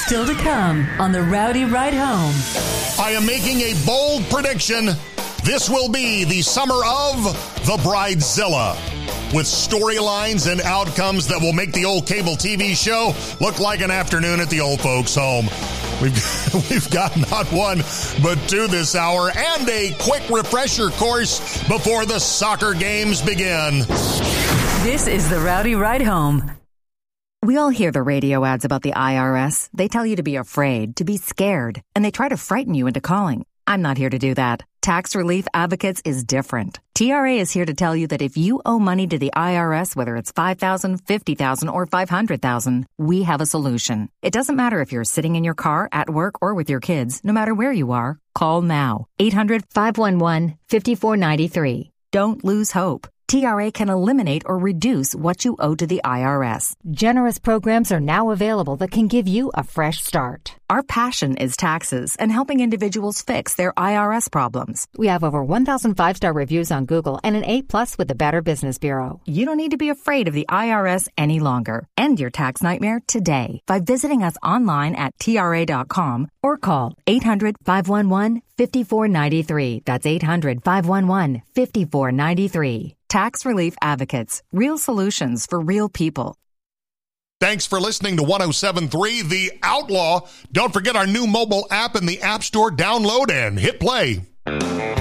Still to come on the Rowdy Ride Home. I am making a bold prediction. This will be the summer of the Bridezilla, with storylines and outcomes that will make the old cable TV show look like an afternoon at the old folks' home. We've got not one, but two this hour, and a quick refresher course before the soccer games begin. This is the Rowdy Ride Home. We all hear the radio ads about the IRS. They tell you to be afraid, to be scared, and they try to frighten you into calling. I'm not here to do that. Tax Relief Advocates is different. TRA is here to tell you that if you owe money to the IRS, whether it's $5,000, $50,000, or $500,000, we have a solution. It doesn't matter if you're sitting in your car, at work, or with your kids. No matter where you are, call now. 800-511-5493. Don't lose hope. TRA can eliminate or reduce what you owe to the IRS. Generous programs are now available that can give you a fresh start. Our passion is taxes and helping individuals fix their IRS problems. We have over 1,000 5-star reviews on Google and an A+ with the Better Business Bureau. You don't need to be afraid of the IRS any longer. End your tax nightmare today by visiting us online at TRA.com or call 800-511-5493. That's 800-511-5493. Tax Relief Advocates. Real solutions for real people. Thanks for listening to 107.3 The Outlaw. Don't forget our new mobile app in the App Store. Download and hit play.